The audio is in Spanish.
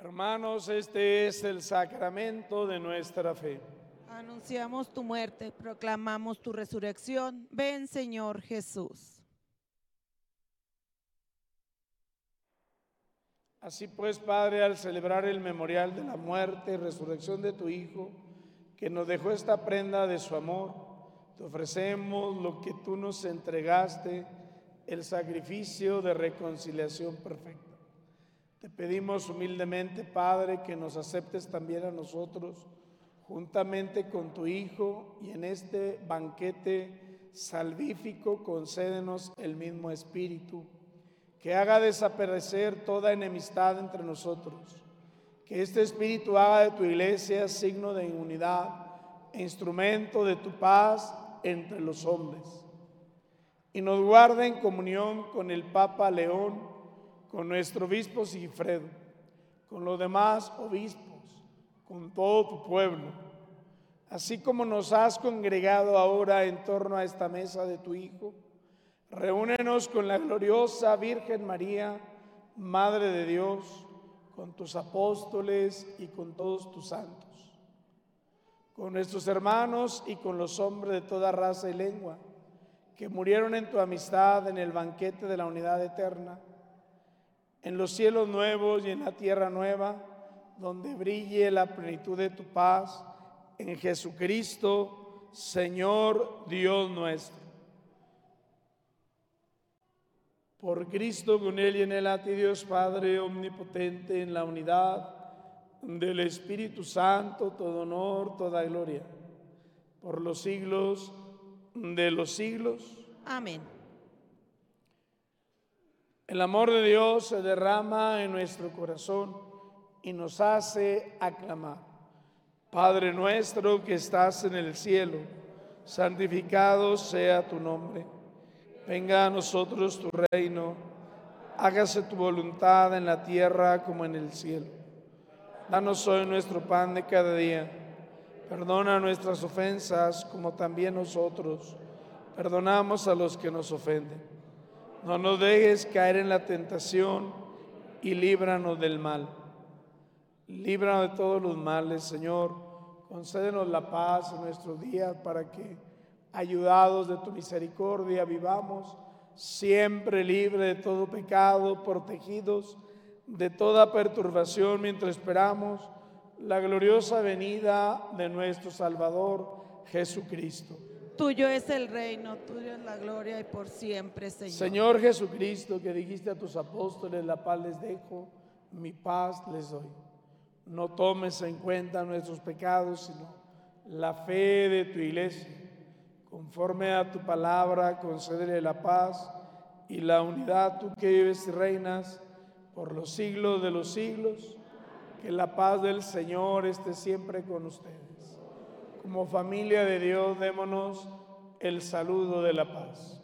Hermanos, este es el sacramento de nuestra fe. Anunciamos tu muerte, proclamamos tu resurrección. Ven, Señor Jesús. Así pues, Padre, al celebrar el memorial de la muerte y resurrección de tu Hijo, que nos dejó esta prenda de su amor, te ofrecemos lo que tú nos entregaste, el sacrificio de reconciliación perfecta. Te pedimos humildemente, Padre, que nos aceptes también a nosotros, juntamente con tu Hijo, y en este banquete salvífico concédenos el mismo Espíritu, que haga desaparecer toda enemistad entre nosotros, que este Espíritu haga de tu iglesia signo de unidad e instrumento de tu paz entre los hombres, y nos guarde en comunión con el Papa León, con nuestro obispo Sigifredo, con los demás obispos, con todo tu pueblo, así como nos has congregado ahora en torno a esta mesa de tu Hijo. Reúnenos con la gloriosa Virgen María, Madre de Dios, con tus apóstoles y con todos tus santos, con nuestros hermanos y con los hombres de toda raza y lengua, que murieron en tu amistad en el banquete de la unidad eterna, en los cielos nuevos y en la tierra nueva, donde brille la plenitud de tu paz, en Jesucristo, Señor Dios nuestro. Por Cristo, con Él y en Él, a ti Dios Padre omnipotente, en la unidad del Espíritu Santo, todo honor, toda gloria, por los siglos de los siglos. Amén. El amor de Dios se derrama en nuestro corazón y nos hace aclamar. Padre nuestro que estás en el cielo, santificado sea tu nombre. Venga a nosotros tu reino, hágase tu voluntad en la tierra como en el cielo. Danos hoy nuestro pan de cada día. Perdona nuestras ofensas como también nosotros perdonamos a los que nos ofenden. No nos dejes caer en la tentación y líbranos del mal. Líbranos de todos los males, Señor. Concédenos la paz en nuestros días para que, ayudados de tu misericordia, vivamos siempre libres de todo pecado, protegidos de toda perturbación, mientras esperamos la gloriosa venida de nuestro Salvador Jesucristo. Tuyo es el reino, tuyo es la gloria y por siempre, Señor. Señor Jesucristo, que dijiste a tus apóstoles, la paz les dejo, mi paz les doy. No tomes en cuenta nuestros pecados, sino la fe de tu iglesia. Conforme a tu palabra, concédele la paz y la unidad, tú que vives y reinas por los siglos de los siglos. Que la paz del Señor esté siempre con ustedes. Como familia de Dios, démonos el saludo de la paz.